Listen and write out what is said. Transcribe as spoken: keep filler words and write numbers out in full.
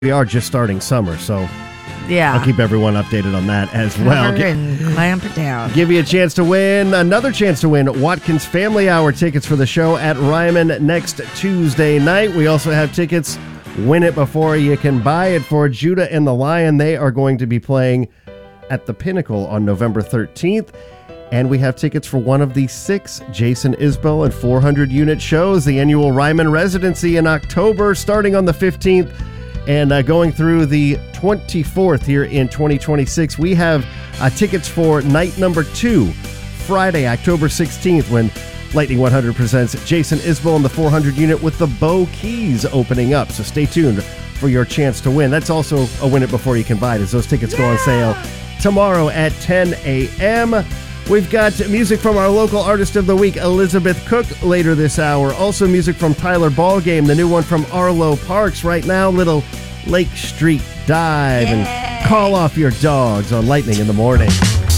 We are just starting summer, so Yeah. I'll keep everyone updated on that as well. Cover and clamp it down. Give you a chance to win, another chance to win Watkins Family Hour tickets for the show at Ryman next Tuesday night. We also have tickets, win it before you can buy it, for Judah and the Lion. They are going to be playing at the Pinnacle on November thirteenth. And we have tickets for one of the six Jason Isbell and four hundred unit shows, the annual Ryman residency in October, starting on the fifteenth. And uh, going through the twenty-fourth here in twenty twenty-six, we have uh, tickets for night number two, Friday, October sixteenth, when Lightning one hundred presents Jason Isbell and the four hundred unit with the Bo Keys opening up. So stay tuned for your chance to win. That's also a win it before you can buy it, as those tickets go on sale tomorrow at ten a.m. We've got music from our local artist of the week, Elizabeth Cook, later this hour. Also music from Tyler Ballgame, the new one from Arlo Parks. Right now, little Lake Street Dive, and call off your dogs on Lightning in the Morning.